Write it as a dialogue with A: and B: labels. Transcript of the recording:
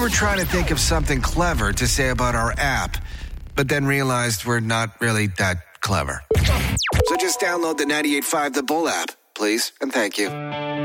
A: were trying to think of something clever to say about our app, but then realized we're not really that clever. So just download the 98.5 The Bull app, please, and thank you.